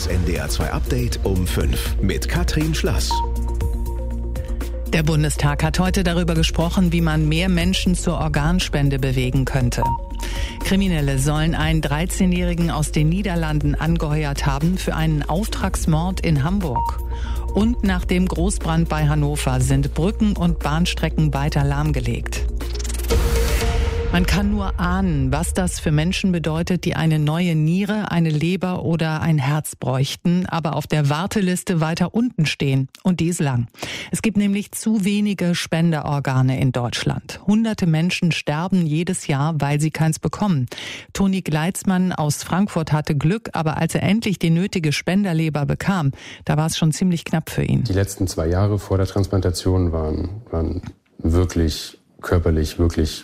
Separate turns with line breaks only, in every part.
Das NDR2 Update um 5 mit Katrin Schlass.
Der Bundestag hat heute darüber gesprochen, wie man mehr Menschen zur Organspende bewegen könnte. Kriminelle sollen einen 13-Jährigen aus den Niederlanden angeheuert haben für einen Auftragsmord in Hamburg. Und nach dem Großbrand bei Hannover sind Brücken und Bahnstrecken weiter lahmgelegt. Man kann nur ahnen, was das für Menschen bedeutet, die eine neue Niere, eine Leber oder ein Herz bräuchten, aber auf der Warteliste weiter unten stehen. Und die ist lang. Es gibt nämlich zu wenige Spenderorgane in Deutschland. Hunderte Menschen sterben jedes Jahr, weil sie keins bekommen. Toni Gleitzmann aus Frankfurt hatte Glück, aber als er endlich die nötige Spenderleber bekam, da war es schon ziemlich knapp für ihn.
Die letzten 2 Jahre vor der Transplantation waren wirklich körperlich, wirklich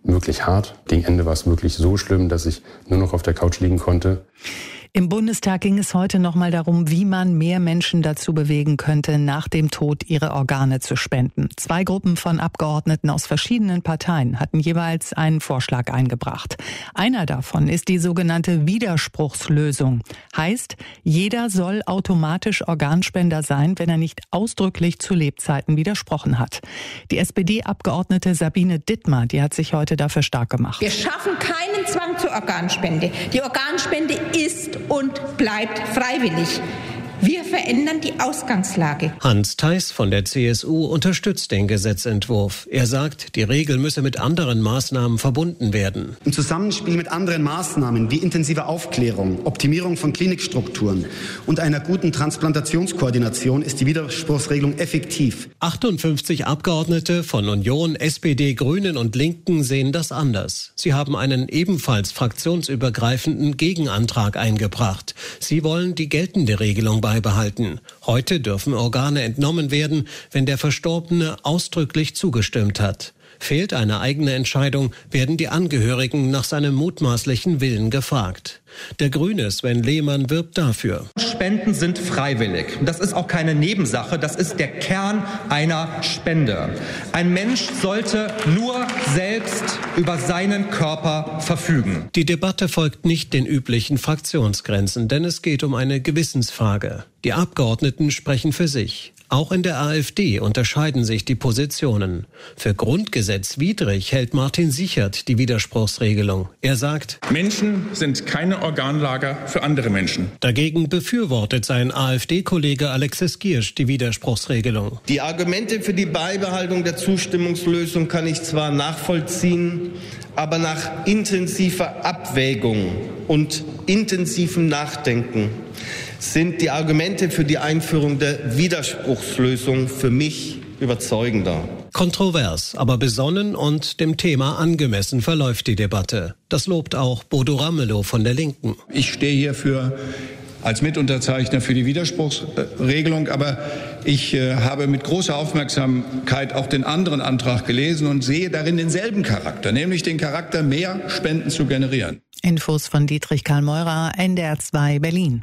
hart. Gegen Ende war es wirklich so schlimm, dass ich nur noch auf der Couch liegen konnte.
Im Bundestag ging es heute nochmal darum, wie man mehr Menschen dazu bewegen könnte, nach dem Tod ihre Organe zu spenden. 2 Gruppen von Abgeordneten aus verschiedenen Parteien hatten jeweils einen Vorschlag eingebracht. Einer davon ist die sogenannte Widerspruchslösung. Heißt, jeder soll automatisch Organspender sein, wenn er nicht ausdrücklich zu Lebzeiten widersprochen hat. Die SPD-Abgeordnete Sabine Dittmar, die hat sich heute dafür stark gemacht.
Wir schaffen keinen Zwang zur Organspende. Die Organspende ist und bleibt freiwillig. Wir verändern die Ausgangslage.
Hans Theis von der CSU unterstützt den Gesetzentwurf. Er sagt, die Regel müsse mit anderen Maßnahmen verbunden werden.
Im Zusammenspiel mit anderen Maßnahmen wie intensive Aufklärung, Optimierung von Klinikstrukturen und einer guten Transplantationskoordination ist die Widerspruchsregelung effektiv.
58 Abgeordnete von Union, SPD, Grünen und Linken sehen das anders. Sie haben einen ebenfalls fraktionsübergreifenden Gegenantrag eingebracht. Sie wollen die geltende Regelung beibehalten. Heute dürfen Organe entnommen werden, wenn der Verstorbene ausdrücklich zugestimmt hat. Fehlt eine eigene Entscheidung, werden die Angehörigen nach seinem mutmaßlichen Willen gefragt. Der Grüne Sven Lehmann wirbt dafür.
Spenden sind freiwillig. Das ist auch keine Nebensache, das ist der Kern einer Spende. Ein Mensch sollte nur selbst über seinen Körper verfügen.
Die Debatte folgt nicht den üblichen Fraktionsgrenzen, denn es geht um eine Gewissensfrage. Die Abgeordneten sprechen für sich. Auch in der AfD unterscheiden sich die Positionen. Für grundgesetzwidrig hält Martin Sichert die Widerspruchsregelung. Er sagt,
Menschen sind keine Organlager für andere Menschen.
Dagegen befürwortet sein AfD-Kollege Alexis Giersch die Widerspruchsregelung.
Die Argumente für die Beibehaltung der Zustimmungslösung kann ich zwar nachvollziehen, aber nach intensiver Abwägung und intensivem Nachdenken sind die Argumente für die Einführung der Widerspruchslösung für mich überzeugender.
Kontrovers, aber besonnen und dem Thema angemessen verläuft die Debatte. Das lobt auch Bodo Ramelow von der Linken.
Ich stehe hier als Mitunterzeichner für die Widerspruchsregelung, aber ich habe mit großer Aufmerksamkeit auch den anderen Antrag gelesen und sehe darin denselben Charakter, nämlich den Charakter, mehr Spenden zu generieren.
Infos von Dietrich Karl Meurer, NDR2 Berlin.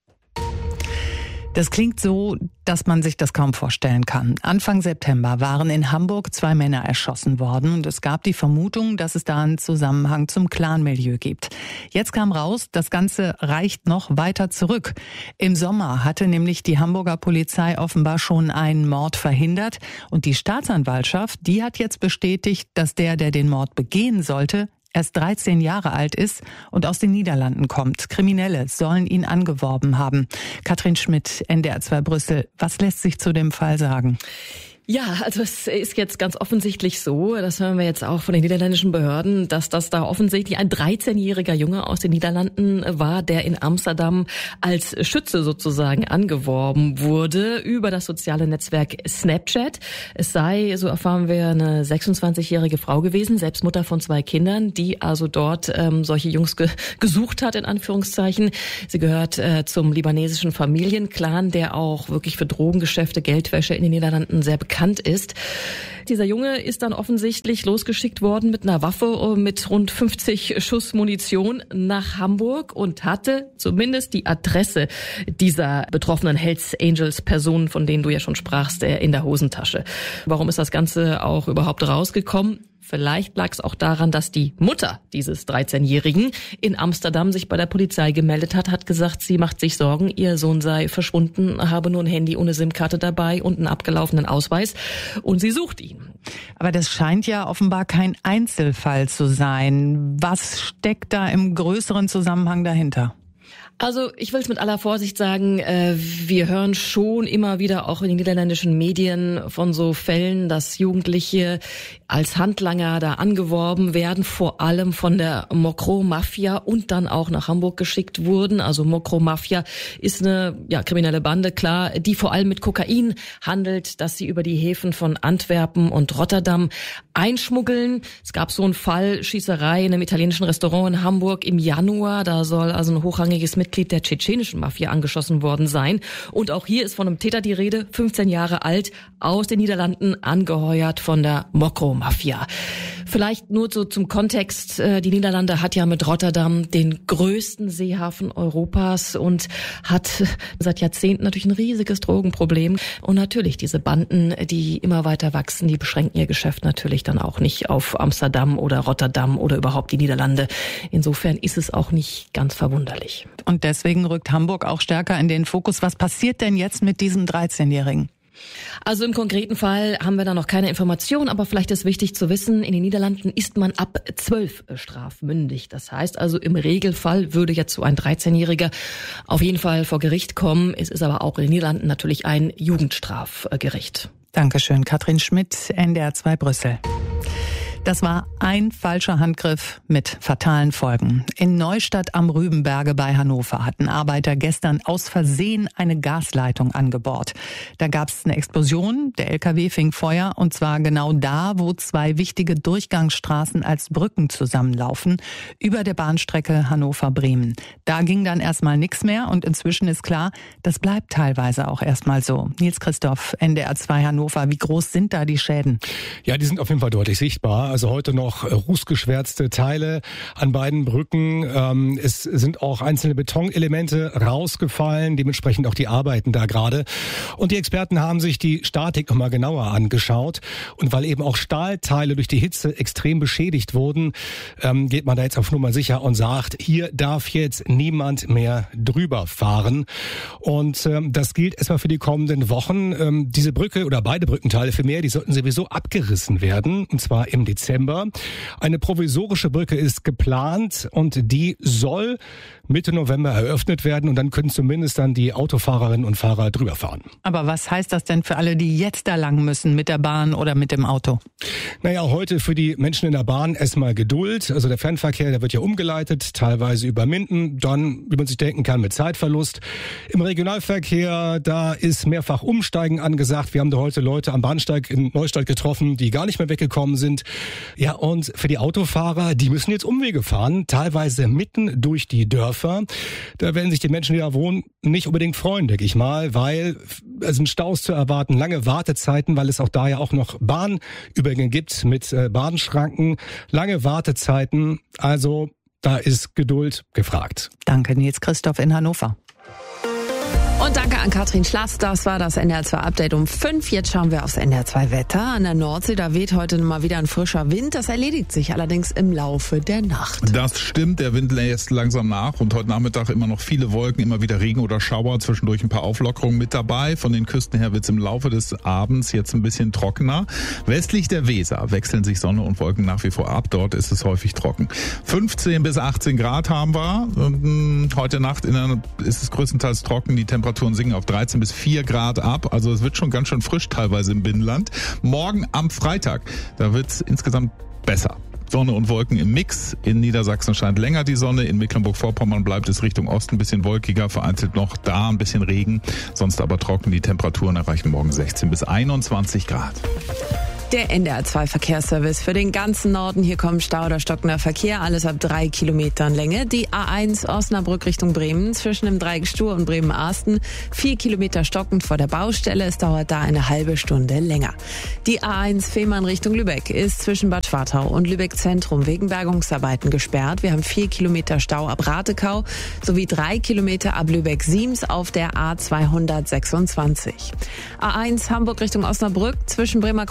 Das klingt so, dass man sich das kaum vorstellen kann. Anfang September waren in Hamburg 2 Männer erschossen worden und es gab die Vermutung, dass es da einen Zusammenhang zum Clanmilieu gibt. Jetzt kam raus, das Ganze reicht noch weiter zurück. Im Sommer hatte nämlich die Hamburger Polizei offenbar schon einen Mord verhindert und die Staatsanwaltschaft, die hat jetzt bestätigt, dass der den Mord begehen sollte, erst 13 Jahre alt ist und aus den Niederlanden kommt. Kriminelle sollen ihn angeworben haben. Katrin Schmidt, NDR2 Brüssel. Was lässt sich zu dem Fall sagen?
Ja, also es ist jetzt ganz offensichtlich so, das hören wir jetzt auch von den niederländischen Behörden, dass das da offensichtlich ein 13-jähriger Junge aus den Niederlanden war, der in Amsterdam als Schütze sozusagen angeworben wurde über das soziale Netzwerk Snapchat. Es sei, so erfahren wir, eine 26-jährige Frau gewesen, selbst Mutter von 2 Kindern, die also dort solche Jungs gesucht hat, in Anführungszeichen. Sie gehört zum libanesischen Familienclan, der auch wirklich für Drogengeschäfte, Geldwäsche in den Niederlanden sehr bekannt ist. Dieser Junge ist dann offensichtlich losgeschickt worden mit einer Waffe mit rund 50 Schuss Munition nach Hamburg und hatte zumindest die Adresse dieser betroffenen Hells Angels Personen, von denen du ja schon sprachst, in der Hosentasche. Warum ist das Ganze auch überhaupt rausgekommen? Vielleicht lag es auch daran, dass die Mutter dieses 13-Jährigen in Amsterdam sich bei der Polizei gemeldet hat gesagt, sie macht sich Sorgen, ihr Sohn sei verschwunden, habe nur ein Handy ohne SIM-Karte dabei und einen abgelaufenen Ausweis und sie sucht ihn.
Aber das scheint ja offenbar kein Einzelfall zu sein. Was steckt da im größeren Zusammenhang dahinter?
Also ich will es mit aller Vorsicht sagen, wir hören schon immer wieder auch in den niederländischen Medien von so Fällen, dass Jugendliche als Handlanger da angeworben werden, vor allem von der Mokro-Mafia und dann auch nach Hamburg geschickt wurden. Also Mokro-Mafia ist eine kriminelle Bande, klar, die vor allem mit Kokain handelt, dass sie über die Häfen von Antwerpen und Rotterdam einschmuggeln. Es gab so einen Fall, Schießerei in einem italienischen Restaurant in Hamburg im Januar. Da soll also ein hochrangiges Mitglied der tschetschenischen Mafia angeschossen worden sein. Und auch hier ist von einem Täter die Rede, 15 Jahre alt, aus den Niederlanden, angeheuert von der Mokro-Mafia. Vielleicht nur so zum Kontext. Die Niederlande hat ja mit Rotterdam den größten Seehafen Europas und hat seit Jahrzehnten natürlich ein riesiges Drogenproblem. Und natürlich diese Banden, die immer weiter wachsen, die beschränken ihr Geschäft natürlich dann auch nicht auf Amsterdam oder Rotterdam oder überhaupt die Niederlande. Insofern ist es auch nicht ganz verwunderlich.
Und deswegen rückt Hamburg auch stärker in den Fokus. Was passiert denn jetzt mit diesem 13-Jährigen?
Also im konkreten Fall haben wir da noch keine Information, aber vielleicht ist wichtig zu wissen, in den Niederlanden ist man ab 12 strafmündig. Das heißt also im Regelfall würde jetzt so ein 13-Jähriger auf jeden Fall vor Gericht kommen. Es ist aber auch in den Niederlanden natürlich ein Jugendstrafgericht.
Dankeschön, Katrin Schmidt, NDR 2 Brüssel. Das war ein falscher Handgriff mit fatalen Folgen. In Neustadt am Rübenberge bei Hannover hatten Arbeiter gestern aus Versehen eine Gasleitung angebohrt. Da gab es eine Explosion, der LKW fing Feuer und zwar genau da, wo zwei wichtige Durchgangsstraßen als Brücken zusammenlaufen, über der Bahnstrecke Hannover-Bremen. Da ging dann erstmal nichts mehr und inzwischen ist klar, das bleibt teilweise auch erstmal so. Nils Christoph, NDR 2 Hannover, wie groß sind da die Schäden?
Ja, die sind auf jeden Fall deutlich sichtbar. Also heute noch rußgeschwärzte Teile an beiden Brücken. Es sind auch einzelne Betonelemente rausgefallen, dementsprechend auch die Arbeiten da gerade. Und die Experten haben sich die Statik nochmal genauer angeschaut. Und weil eben auch Stahlteile durch die Hitze extrem beschädigt wurden, geht man da jetzt auf Nummer sicher und sagt, hier darf jetzt niemand mehr drüber fahren. Und das gilt erstmal für die kommenden Wochen. Diese Brücke oder beide Brückenteile vielmehr, die sollten sowieso abgerissen werden, und zwar im Dezember. Eine provisorische Brücke ist geplant und die soll Mitte November eröffnet werden und dann können zumindest dann die Autofahrerinnen und Fahrer drüber fahren.
Aber was heißt das denn für alle, die jetzt da lang müssen, mit der Bahn oder mit dem Auto?
Naja, heute für die Menschen in der Bahn erstmal Geduld. Also der Fernverkehr, der wird ja umgeleitet, teilweise über Minden, dann, wie man sich denken kann, mit Zeitverlust. Im Regionalverkehr, da ist mehrfach Umsteigen angesagt. Wir haben da heute Leute am Bahnsteig in Neustadt getroffen, die gar nicht mehr weggekommen sind. Ja, und für die Autofahrer, die müssen jetzt Umwege fahren, teilweise mitten durch die Dörfer. Da werden sich die Menschen, die da wohnen, nicht unbedingt freuen, denke ich mal, weil es sind Staus zu erwarten, lange Wartezeiten, weil es auch da ja auch noch Bahnübergänge gibt mit Bahnschranken, lange Wartezeiten. Also da ist Geduld gefragt.
Danke, Nils Christoph in Hannover.
Und danke an Katrin Schlass, das war das NDR 2 Update um 5. Jetzt schauen wir aufs NDR 2 Wetter. An der Nordsee, da weht heute mal wieder ein frischer Wind. Das erledigt sich allerdings im Laufe der Nacht.
Das stimmt, der Wind lässt langsam nach und heute Nachmittag immer noch viele Wolken, immer wieder Regen oder Schauer, zwischendurch ein paar Auflockerungen mit dabei. Von den Küsten her wird es im Laufe des Abends jetzt ein bisschen trockener. Westlich der Weser wechseln sich Sonne und Wolken nach wie vor ab. Dort ist es häufig trocken. 15 bis 18 Grad haben wir. Heute Nacht ist es größtenteils trocken. Die Temperaturen sinken auf 13 bis 4 Grad ab. Also es wird schon ganz schön frisch teilweise im Binnenland. Morgen am Freitag, da wird es insgesamt besser. Sonne und Wolken im Mix. In Niedersachsen scheint länger die Sonne. In Mecklenburg-Vorpommern bleibt es Richtung Osten ein bisschen wolkiger. Vereinzelt noch da ein bisschen Regen. Sonst aber trocken. Die Temperaturen erreichen morgen 16 bis 21 Grad.
Der NDR 2 Verkehrsservice für den ganzen Norden. Hier kommen Stau oder stockender Verkehr, alles ab 3 Kilometern Länge. Die A1 Osnabrück Richtung Bremen zwischen dem Dreieck Stur und Bremen-Arsten. 4 Kilometer stockend vor der Baustelle. Es dauert da eine halbe Stunde länger. Die A1 Fehmarn Richtung Lübeck ist zwischen Bad Schwartau und Lübeck Zentrum wegen Bergungsarbeiten gesperrt. Wir haben 4 Kilometer Stau ab Ratekau sowie 3 Kilometer ab Lübeck-Siems auf der A226. A1 Hamburg Richtung Osnabrück zwischen Bremer Kreuz und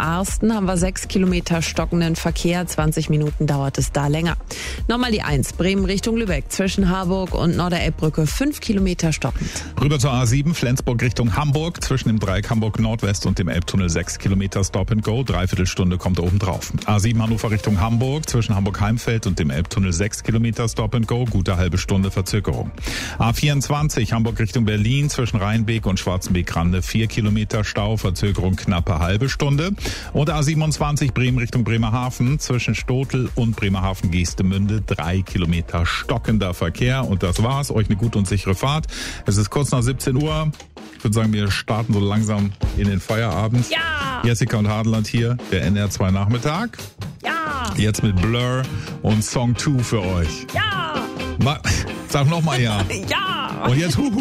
Arsten haben wir 6 Kilometer stockenden Verkehr. 20 Minuten dauert es da länger. Nochmal die 1, Bremen Richtung Lübeck. Zwischen Harburg und Norderelbbrücke 5 Kilometer stockend.
Rüber zur A7, Flensburg Richtung Hamburg. Zwischen dem Dreieck Hamburg Nordwest und dem Elbtunnel 6 Kilometer Stop and Go. Dreiviertelstunde kommt oben drauf. A7 Hannover Richtung Hamburg. Zwischen Hamburg-Heimfeld und dem Elbtunnel 6 Kilometer Stop and Go. Gute halbe Stunde Verzögerung. A24 Hamburg Richtung Berlin. Zwischen Rheinbeek und Schwarzenbeek-Rande 4 Kilometer Stau. Verzögerung knappe halbe Stunde. Und A27 Bremen Richtung Bremerhaven. Zwischen Stotel und Bremerhaven-Geestemünde 3 Kilometer stockender Verkehr. Und das war's. Euch eine gute und sichere Fahrt. Es ist kurz nach 17 Uhr. Ich würde sagen, wir starten so langsam in den Feierabend.
Ja!
Jessica und Hadeland hier, der NR2 Nachmittag.
Ja!
Jetzt mit Blur und Song 2 für euch.
Ja!
Sag nochmal ja.
Ja!
Und jetzt